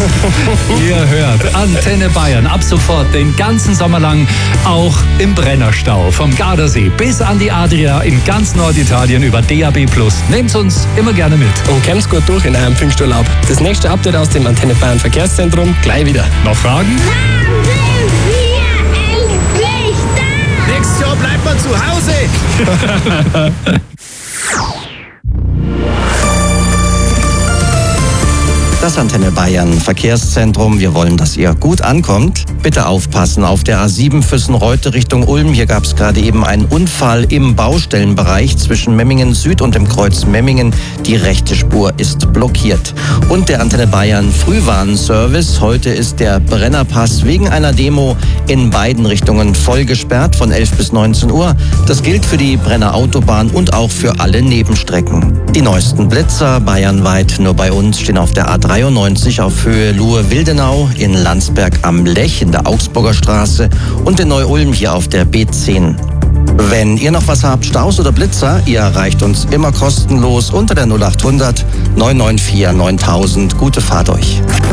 Ihr hört Antenne Bayern ab sofort den ganzen Sommer lang auch im Brennerstau. Vom Gardasee bis an die Adria in ganz Norditalien über DAB+. Nehmt uns immer gerne mit. Und kommt's gut durch in eurem Pfingsturlaub. Das nächste Update aus dem Antenne Bayern Verkehrszentrum gleich wieder. Noch Fragen? Nächstes Jahr bleibt man zu Hause. Das Antenne Bayern Verkehrszentrum. Wir wollen, dass ihr gut ankommt. Bitte aufpassen auf der A7 Füssen-Reute Richtung Ulm. Hier gab es gerade eben einen Unfall im Baustellenbereich zwischen Memmingen Süd und dem Kreuz Memmingen. Die rechte Spur ist blockiert. Und der Antenne Bayern Frühwarnservice. Heute ist der Brennerpass wegen einer Demo in beiden Richtungen voll gesperrt von 11 bis 19 Uhr. Das gilt für die Brenner Autobahn und auch für alle Nebenstrecken. Die neuesten Blitzer bayernweit nur bei uns stehen auf der A93 auf Höhe Luhe-Wildenau, in Landsberg am Lech in der Augsburger Straße und in Neu-Ulm hier auf der B10. Wenn ihr noch was habt, Staus oder Blitzer, ihr erreicht uns immer kostenlos unter der 0800 994 9000. Gute Fahrt euch.